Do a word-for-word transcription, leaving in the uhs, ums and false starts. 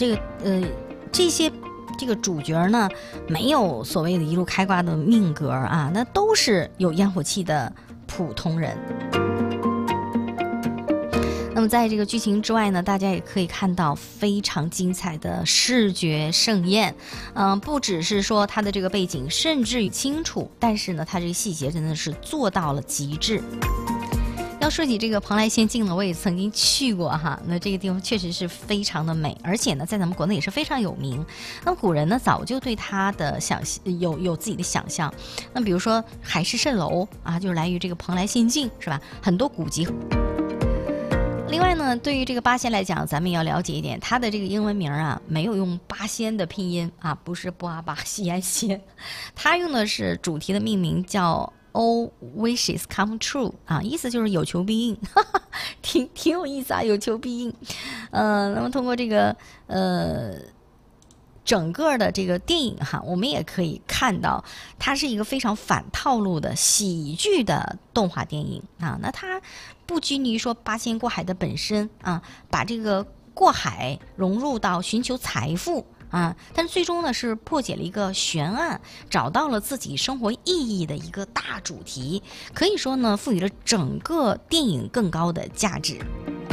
这个呃这些这个主角呢，没有所谓的一路开挂的命格啊，那都是有烟火气的普通人。那么在这个剧情之外呢，大家也可以看到非常精彩的视觉盛宴。嗯、呃，不只是说它的这个背景甚至于清楚，但是呢，它这个细节真的是做到了极致。要说起这个蓬莱仙境呢，我也曾经去过哈，那这个地方确实是非常的美，而且呢，在咱们国内也是非常有名。那么古人呢，早就对它的想有有自己的想象。那比如说海市蜃楼啊，就是来于这个蓬莱仙境，是吧？很多古籍。另外呢，对于这个八仙来讲，咱们也要了解一点，它的这个英文名啊，没有用八仙的拼音啊，不是布阿巴西安仙，它用的是主题的命名叫 All Wishes Come True 啊，意思就是有求必应，哈哈，挺挺有意思啊，有求必应。呃，那么通过这个呃。整个的这个电影哈，我们也可以看到，它是一个非常反套路的喜剧的动画电影啊。那它不拘泥于说八仙过海的本身啊，把这个过海融入到寻求财富啊，但是最终呢是破解了一个悬案，找到了自己生活意义的一个大主题，可以说呢赋予了整个电影更高的价值。